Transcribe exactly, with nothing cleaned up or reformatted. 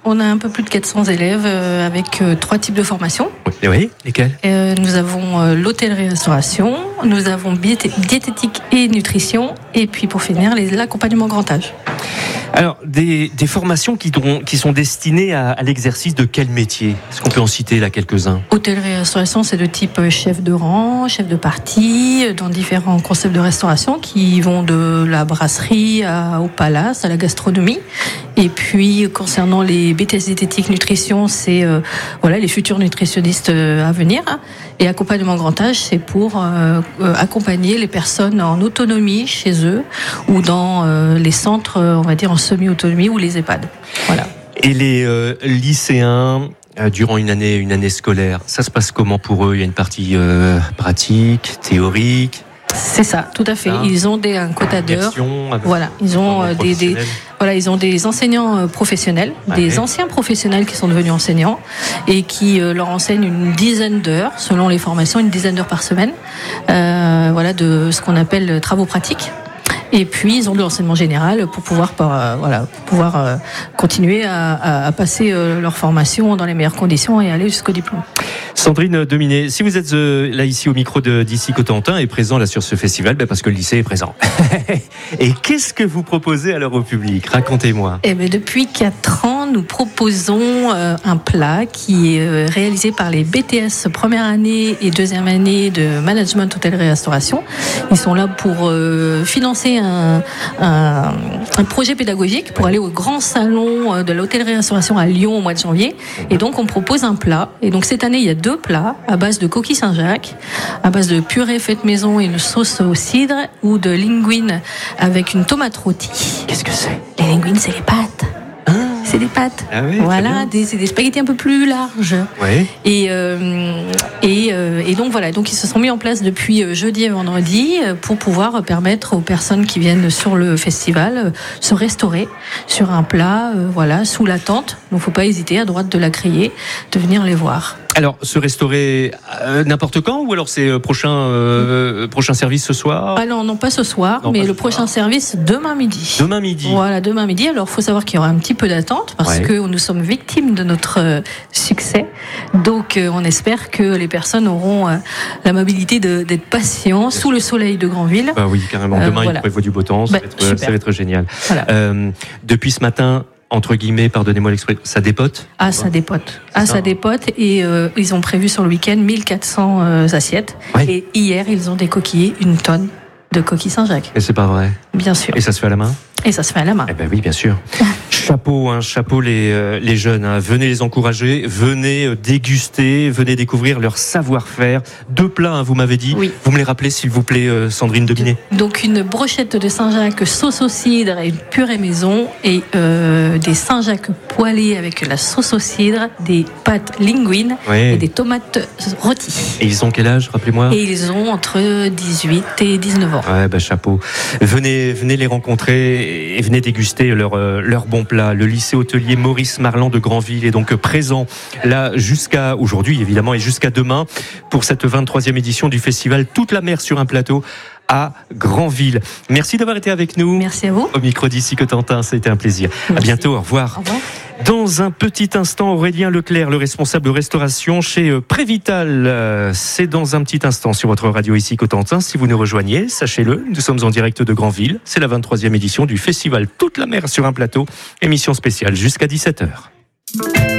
on a un peu plus de quatre cents élèves euh, avec euh, trois types de formations. Oui, oui. Lesquels ? euh, Nous avons euh, l'hôtellerie-restauration, nous avons biété- diététique et nutrition, et puis pour finir, les, l'accompagnement grand âge. Alors, des, des formations qui, dont- qui sont destinées à, à l'exercice de quel métier ? Est-ce qu'on peut en citer là quelques-uns ? Hôtellerie-restauration, c'est de type chef de rang, chef de partie, dans différents concepts de restauration qui vont de la brasserie à, au palace, à la gastronomie. Et puis, concernant les B T S diététique nutrition, c'est euh, voilà les futurs nutritionnistes euh, à venir. Et accompagnement grand âge, c'est pour euh, euh, accompagner les personnes en autonomie chez eux ou dans euh, les centres, on va dire en semi-autonomie ou les EHPAD. Voilà. Et les euh, lycéens, euh, durant une année, une année scolaire, ça se passe comment pour eux ? Il y a une partie euh, pratique, théorique. C'est ça, tout à fait. Ah. Ils ont des, un quota d'heures. Immersion, avec- Voilà, ils ont euh, des, des, voilà, ils ont des enseignants euh, professionnels, Ouais. des anciens professionnels qui sont devenus enseignants et qui euh, leur enseignent une dizaine d'heures, selon les formations, une dizaine d'heures par semaine, euh, voilà, de ce qu'on appelle travaux pratiques. Et puis ils ont de l'enseignement général pour pouvoir, euh, voilà, pour pouvoir euh, continuer à, à, à passer euh, leur formation dans les meilleures conditions et aller jusqu'au diplôme. Sandrine Dominé, si vous êtes euh, là ici au micro de d'ici Cotentin et présent là sur ce festival, ben parce que le lycée est présent. Et qu'est-ce que vous proposez alors au public ? Racontez-moi. Eh bien, depuis quatre ans, nous proposons euh, un plat qui est euh, réalisé par les B T S première année et deuxième année de management hôtellerie-restauration. Ils sont là pour euh, financer un, un, un projet pédagogique pour aller au grand salon de l'hôtellerie-restauration à Lyon au mois de janvier. Et donc, on propose un plat. Et donc, cette année, il y a deux plats à base de coquilles Saint-Jacques, à base de purée faite maison et une sauce au cidre, ou de linguine avec une tomate rôtie. Qu'est-ce que c'est ? Les linguines, c'est les pâtes. Ah, C'est des pâtes. Ah oui, voilà, des, c'est des spaghettis un peu plus larges. ouais. Et, euh, et, euh, et donc voilà, donc ils se sont mis en place depuis euh, jeudi et vendredi euh, pour pouvoir permettre aux personnes qui viennent sur le festival euh, se restaurer sur un plat, euh, voilà, sous la tente. Donc faut pas hésiter à droite de la criée de venir les voir. Alors, se restaurer euh, n'importe quand ou alors c'est euh, prochain euh, prochain service ce soir ? Ah non, non pas ce soir, Non, mais pas le ce prochain soir. service demain midi. Demain midi. Voilà, demain midi. Alors, faut savoir qu'il y aura un petit peu d'attente parce Ouais. que nous sommes victimes de notre euh, succès. Donc, euh, on espère que les personnes auront euh, l'amabilité de, d'être patients sous le soleil de Granville. Bah oui, carrément. Euh, Demain, voilà. il prévoit du beau temps. Ça, Bah, va être, super. ça va être génial. Voilà. Euh, depuis ce matin, entre guillemets, pardonnez-moi l'expression, ça dépote ? Ah, ça dépote. Ah, ça, ça hein. dépote. Et euh, ils ont prévu sur le week-end mille quatre cents euh, assiettes. Ouais. Et hier, ils ont décoquillé une tonne de coquilles Saint-Jacques. Et c'est pas vrai. Bien sûr. Et ça se fait à la main ? Et ça se fait à la main. Eh ben oui, bien sûr. Chapeau, hein, chapeau les, euh, les jeunes. Hein. Venez les encourager, venez euh, déguster, venez découvrir leur savoir-faire. Deux plats, hein, vous m'avez dit. Oui. Vous me les rappelez, s'il vous plaît, euh, Sandrine Dominé. Donc une brochette de Saint-Jacques sauce au cidre et une purée maison et euh, des Saint-Jacques poêlés avec la sauce au cidre, des pâtes linguine Ouais. et des tomates rôties. Et ils ont quel âge, rappelez-moi ? Et ils ont entre dix-huit et dix-neuf ans. Ouais, bah chapeau. Venez, venez les rencontrer et venez déguster leur euh, leur bon plat. Le lycée hôtelier Maurice Marland de Granville est donc présent là jusqu'à aujourd'hui évidemment et jusqu'à demain pour cette vingt-troisième édition du festival Toute la mer sur un plateau à Granville. Merci d'avoir été avec nous. Merci à vous. Au micro d'ici Cotentin, ça a été un plaisir. Merci. À bientôt, au revoir. Au revoir. Dans un petit instant, Aurélien Leclerc, le responsable de restauration chez euh, Prévital. Euh, C'est dans un petit instant sur votre radio ici Cotentin. Si vous nous rejoignez, sachez-le, nous sommes en direct de Granville. C'est la vingt-troisième édition du festival Toute la mer sur un plateau. Émission spéciale jusqu'à dix-sept heures.